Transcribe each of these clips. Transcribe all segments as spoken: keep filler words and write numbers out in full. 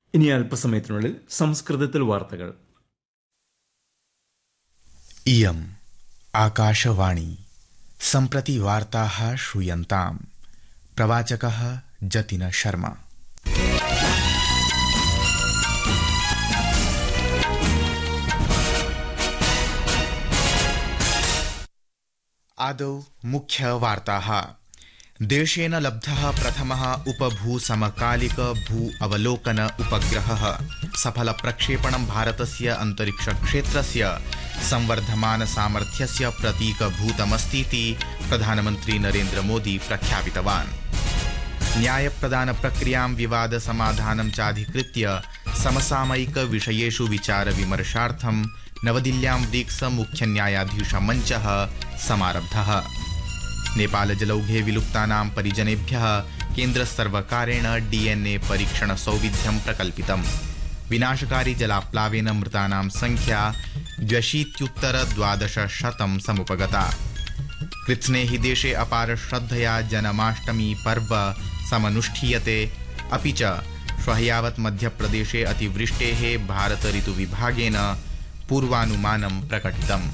ഇനി അല്പസമയത്തിനുള്ളിൽ സംസ്കൃതത്തിൽ വാർത്തകൾ. इयम् आकाशवाणी सम्प्रति वार्ताः श्रूयन्ताम्. प्रवाचकः जतिन शर्मा. आदौ मुख्यवार्ताः. देशेन लब्धः प्रथमः उपभूसमकालिक भू अवलोकन उपग्रहः सफल प्रक्षेपणं भारतस्य अन्तरिक्षक्षेत्रस्य संवर्धमान सामर्थ्यस्य प्रतीकभूतमस्तीति प्रधानमन्त्री नरेन्द्र मोदी प्रख्यापितवान्. न्यायप्रदान प्रक्रियां विवाद समाधानं चाधिकृत्य समसामयिक विषयेषु विचार विमर्शार्थं नवदिल्ल्यां ब्रिक्स मुख्य न्यायाधीश मञ्चः समारब्धः. नेपाल जलौघे विलुप्तानां परिजनेभ्यः केन्द्रसर्वकारेण डीएनए परीक्षण सौविध्यं प्रकल्पितम्. विनाशकारी जलाप्लावेन मृतानां संख्या द्व्यशीत्युत्तर द्वादशशतं समुपगता. कृत्स्नेहि देशे अपार श्रद्धया जन्माष्टमी पर्व समनुष्ठीयते. अपि च श्वः यावत् मध्यप्रदेशे अतिवृष्टेः भारत ऋतुविभागेन पूर्वानुमानं प्रकटितम्.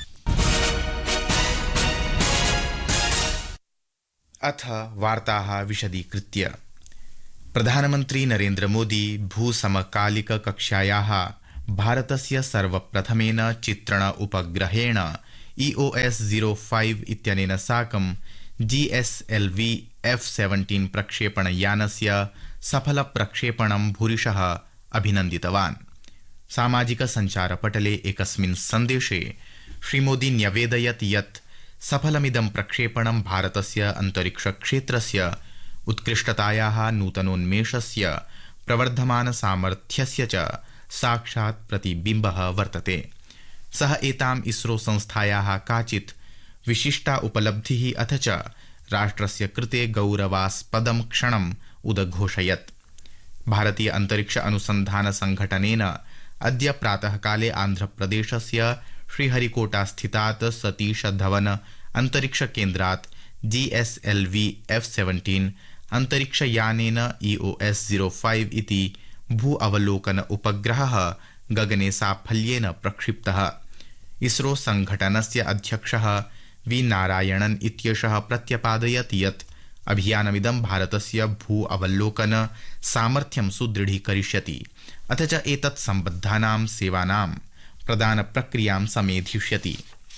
अथ वार्ताः विशदीकृत्य. प्रधानमन्त्री नरेन्द्र मोदी भूसमकालिक कक्षायाः भारतस्य सर्वप्रथमेन चित्रण उपग्रहेण ईओएस ज़ीरो फाइव इत्यनेन साकं जीएसएलवी एफ सेवेंटीन प्रक्षेपणयानस्य सफल प्रक्षेपणं भूरिशः अभिनन्दितवान्. सामाजिक सञ्चारपटले एकस्मिन् सन्देशे श्रीमोदी न्यवेदयत् यत् सफलमिदं प्रक्षेपणं भारतस्य अन्तरिक्षक्षेत्रस्य उत्कृष्टतायाः नूतनोन्मेषस्य प्रवर्धमान सामर्थ्यस्य च साक्षात् प्रतिबिम्बः वर्तते. सः एताम् इसरो संस्थायाः काचित् विशिष्टा उपलब्धिः अथ च राष्ट्रस्य कृते गौरवास्पदं क्षणम् उदघोषयत्. भारतीय अन्तरिक्ष अनुसन्धान संघटनेन अद्य प्रातःकाले आन्ध्रप्रदेशस्य श्रीहरिकोटा स्थितात् सतीश धवन अन्तरिक्ष केन्द्रात् GSLV F seventeen अन्तरिक्षयानेन EOS zero five इति भू अवलोकन उपग्रहः गगने साफल्येन प्रक्षिप्तः. इसरो संघटनस्य अध्यक्षः वी नारायणन् इत्येषः प्रत्यपादयत् यत् अभियानमिदं भारतस्य भू अवलोकन सामर्थ्यं सुदृढीकरिष्यति अथ च एतत् सम्बद्धानां सेवानां प्रदान प्रक्रियां समेधिष्यति.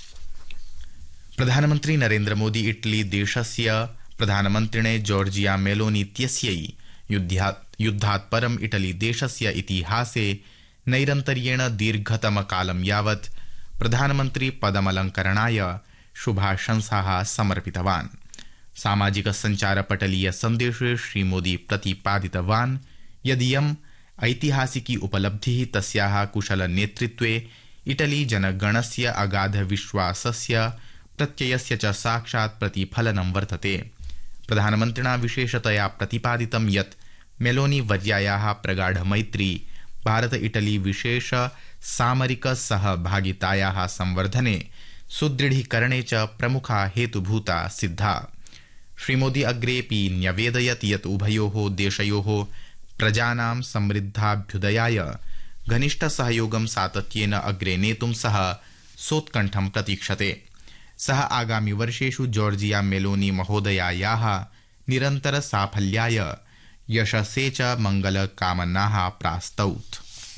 प्रधानमन्त्री नरेन्द्र मोदी इटली देशस्य प्रधानमन्त्रिणे जॉर्जिया मेलोनी इत्यस्यै युद्धात् परम् इटली देशस्य इतिहासे नैरन्तर्येण दीर्घतमकालं यावत् प्रधानमन्त्री पदमलङ्करणाय शुभाशंसाः समर्पितवान्. सामाजिक सञ्चारपटलीय सन्देशे श्रीमोदी प्रतिपादितवान् यदियम् ऐतिहासिकी उपलब्धिः तस्याः कुशल नेतृत्वे इटली जनगणस्य अगाध विश्वासस्य प्रत्ययस्य च साक्षात् प्रतिफलनं वर्तते. प्रधानमन्त्रिणा विशेषतया प्रतिपादितं यत् मेलोनी वर्यायाः प्रगाढ मैत्री भारत इटली विशेष सामरिक सहभागितायाः संवर्धने सुदृढीकरणे च प्रमुखा हेतुभूता सिद्धा. श्रीमोदी अग्रेऽपि न्यवेदयत् यत् उभयोः देशयोः प्रजानां समृद्धाभ्युदयाय घनिष्ठ सहयोगं सातत्येन अग्रे नेतुं सः सोत्कण्ठं प्रतीक्षते. सः आगामि वर्षेषु जॉर्जिया मेलोनी महोदयायाः निरन्तर साफल्याय यशसे च मङ्गलकामनाः प्रास्तौत्.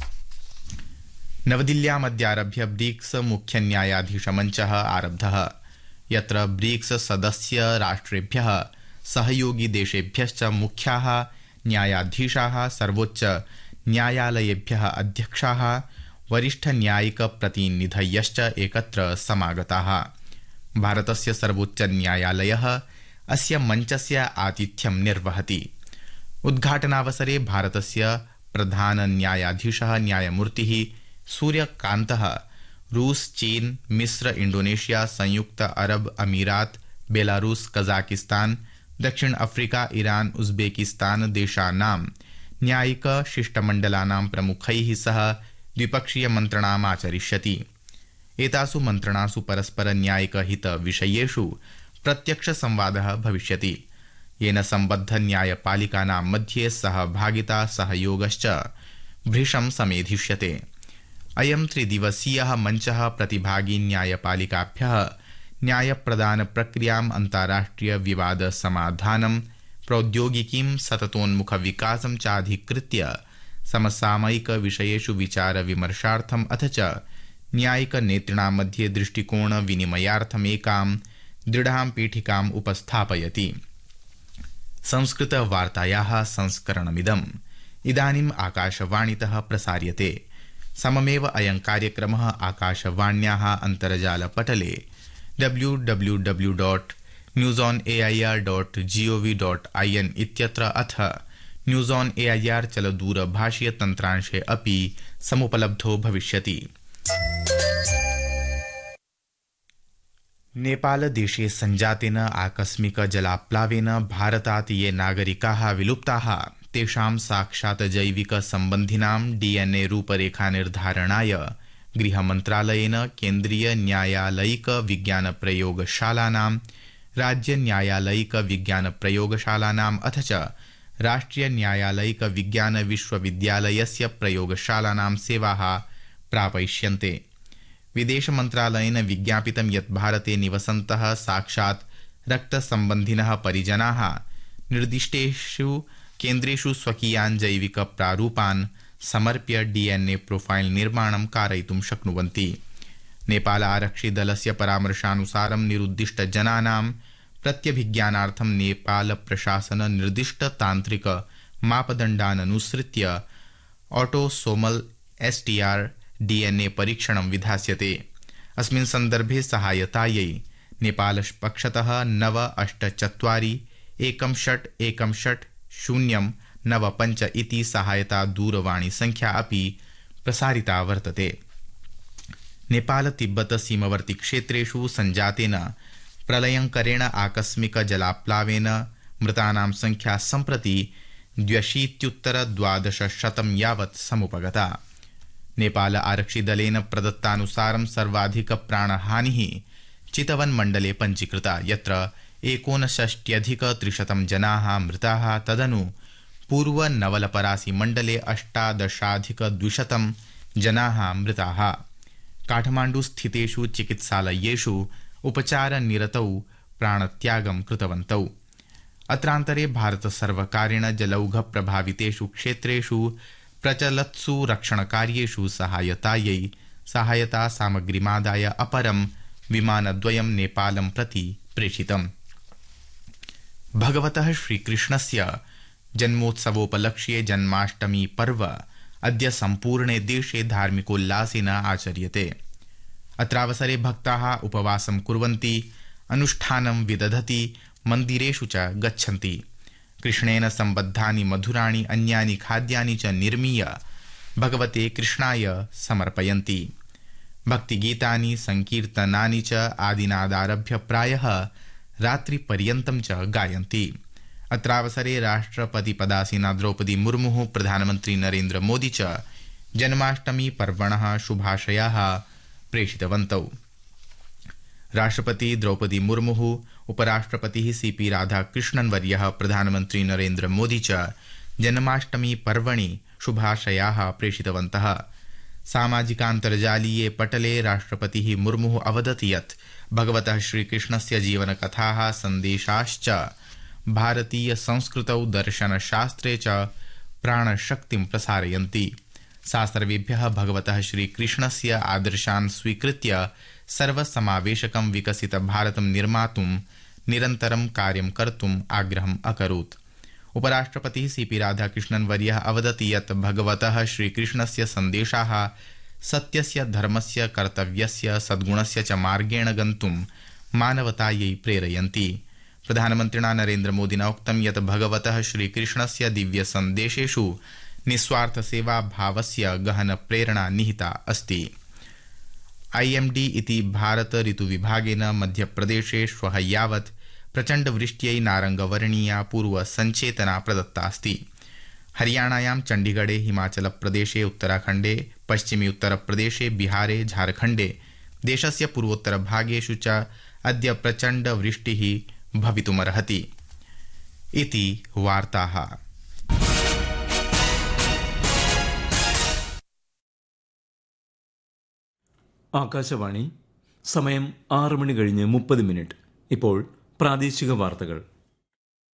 नवदिल्ल्यामद्यारभ्य ब्रिक्स मुख्य न्यायाधीशमञ्चः आरब्धः, यत्र ब्रिक्स सदस्य राष्ट्रेभ्यः सहयोगी देशेभ्यश्च मुख्याः न्यायाधीशाः सर्वोच्च न्यायालयेभ्यः अध्यक्षाः वरिष्ठ न्यायिक प्रतिनिधयश्च एकत्र समागताः. भारतस्य सर्वोच्च न्यायालयः अस्य मञ्चस्य आतिथ्यं निर्वहति. उद्घाटनावसरे भारतस्य प्रधान न्यायाधीशः न्यायमूर्तिः सूर्यकान्तः रूस, चीन, मिस्र, इंडोनेशिया, संयुक्त अरब अमीरात, बेलारूस, कजाकिस्तान, दक्षिण अफ्रीका, ईरान, उज्बेकिस्तान देशानां न्यायिक शिष्टमण्डलानां प्रमुखैः सह द्विपक्षीय मन्त्रणाम् आचरिष्यति. एतासु मन्त्रणासु परस्पर न्यायिक हित विषयेषु प्रत्यक्ष संवादः भविष्यति, येन सम्बद्ध न्यायपालिकानां मध्ये सहभागिता सहयोगश्च भृशं समेधिष्यते। अयं त्रिदिवसीयः मञ्चः प्रतिभागी न्यायपालिकाभ्यः न्यायप्रदान प्रक्रियाम् अन्ताराष्ट्रिय विवाद समाधानं प्रौद्योगिकीं सततोन्मुख विकासं चाधिकृत्य समसामयिक विषयेषु विचार विमर्शार्थम् अथ च न्यायिक नेतृणां मध्ये दृष्टिकोण विनिमयार्थमेकां दृढां पीठिकाम् उपस्थापयति। संस्कृत वार्तायाः संस्करणमिदम् इदानीम् आकाशवाणीतः प्रसार्यते। सममेव अयं कार्यक्रमः आकाशवाण्याः अन्तर्जालपटले W W W dot news on A I R dot G O V dot I N इत्यत्र अथ news on A I R चलदूरभाषीय तन्त्रांशे अपि समुपलब्धो भविष्यति। नेपालदेशे सञ्जातेन आकस्मिक जलाप्लावेन भारतात् ये नागरिकाः विलुप्ताः तेषां साक्षात् जैविक सम्बन्धिनां डी एन ए रूपरेखा निर्धारणाय गृहमन्त्रालयेन केन्द्रीय न्यायालयिक विज्ञान प्रयोगशालानां राज्य न्यायालयिक विज्ञान प्रयोगशालानाम् अथ च राष्ट्रिय न्यायालयिक विज्ञान विश्वविद्यालयस्य प्रयोगशालानां सेवाः प्रापयिष्यन्ते। विदेश मन्त्रालयेन विज्ञापितं यत् भारते निवसन्तः साक्षात् रक्तसम्बन्धिनः परिजनाः निर्दिष्टेषु केन्द्रेषु स्वकीयान् जैविक प्रारूपान् समर्प्य डी एन ए प्रोफाइल निर्माणं कारयितुं शक्नुवन्ति। नेपाल आरक्षिदलस्य परामर्शानुसारं निरुद्दिष्ट जनानां प्रत्यभिज्ञानार्थं नेपाल प्रशासन निर्दिष्ट तान्त्रिक मापदण्डान् अनुसृत्य autosomal S T R D N A परीक्षणं विधास्यते। अस्मिन् सन्दर्भे सहायतायै नेपाल पक्षतः नव अष्ट चत्वारि एकं षट् एकं षट् शून्यं नव पञ्च इति सहायता दूरवाणी संख्या अपि प्रसारिता वर्तते। नेपाल तिब्बत सीमवर्ती क्षेत्रेषु सञ्जातेन प्रलयङ्करेण आकस्मिक जलाप्लावेन मृतानां संख्या सम्प्रति द्व्यशीत्युत्तर द्वादशशतं यावत् समुपगता। नेपाल आरक्षिदलेन प्रदत्तानुसारं सर्वाधिक प्राणहानिः चितवन मण्डले पञ्जीकृता, यत्र एकोनषष्ट्यधिक त्रिशतं जनाः मृताः। तदनु पूर्व नवलपरासी मण्डले अष्टादशाधिक द्विशतं जनाः मृताः। काठमाण्डु स्थितेषु चिकित्सालयेषु उपचारनिरतौ प्राणत्यागं कृतवन्तौ। अत्रान्तरे भारत सर्वकारेण जलौघ प्रभावितेषु क्षेत्रेषु प्रचलत्सु रक्षणकार्येषु सहायतायै सहायता सामग्रीमादाय अपरं विमानद्वयं नेपालं प्रति प्रेषितम्। भगवतः श्रीकृष्णस्य जन्मोत्सवोपलक्ष्ये जन्माष्टमी पर्व अद्य सम्पूर्णे देशे धार्मिकोल्लासेन आचर्यते। अत्रावसरे भक्ताः उपवासं कुर्वन्ति, अनुष्ठानं विदधति, मन्दिरेषु च गच्छन्ति। कृष्णेन सम्बद्धानि मधुराणि अन्यानि खाद्यानि च निर्मीय भगवते कृष्णाय समर्पयन्ति। भक्तिगीतानि संकीर्तनानि च आदिनादारभ्य प्रायः रात्रिपर्यन्तं च गायन्ति। अत्रावसरे राष्ट्रपतिपदासीना द्रौपदी मुर्मुः, प्रधानमन्त्री नरेन्द्र मोदी च जन्माष्टमी पर्वणः शुभाशयाः प्रेषितवन्तौ। राष्ट्रपति द्रौपदी मुर्मुः, उपराष्ट्रपतिः सी पी राधाकृष्णन् वर्यः, प्रधानमन्त्री नरेन्द्र मोदी च जन्माष्टमी पर्वणि शुभाशयाः प्रेषितवन्तः। सामाजिकान्तर्जालीये पटले राष्ट्रपतिः मुर्मुः अवदत् यत् भगवतः श्रीकृष्णस्य जीवनकथाः सन्देशाश्च भारतीय संस्कृतौ दर्शनशास्त्रे च प्राणशक्तिं प्रसारयन्ति। सा सर्वेभ्यः भगवतः श्रीकृष्णस्य आदर्शान् स्वीकृत्य सर्वसमावेशकं विकसित भारतं निर्मातुं निरन्तरं कार्यं कर्तुम् आग्रहम् अकरोत्। उपराष्ट्रपतिः सी पी राधाकृष्णन् वर्यः अवदत् यत् भगवतः श्रीकृष्णस्य सन्देशाः सत्यस्य, धर्मस्य, कर्तव्यस्य, सद्गुणस्य च मार्गेण गन्तुं मानवतायै प्रेरयन्ति। प्रधानमन्त्रिणा नरेन्द्र मोदिना उक्तं यत् भगवतः श्रीकृष्णस्य दिव्यसन्देशेषु निस्वार्थसेवाभावस्य गहन प्रेरणा निहिता अस्ति। आई एम डी इति भारत ऋतुविभागेन मध्यप्रदेशे श्वः यावत् प्रचण्डवृष्ट्यै नारङ्गवर्णीया पूर्वसञ्चेतना प्रदत्तास्ति। हरियाणायां चण्डीगढे, हिमाचलप्रदेशे, उत्तराखण्डे, पश्चिमी उत्तरप्रदेशे, बिहारे, झारखण्डे, देशस्य पूर्वोत्तरभागेषु च अद्य प्रचण्डवृष्टिः भवितुमर्हति। इति वार्ताः। ആകാശവാണി. സമയം ആറ് മണി കഴിഞ്ഞ് മുപ്പത് മിനിറ്റ്. ഇപ്പോൾ പ്രാദേശിക വാർത്തകൾ.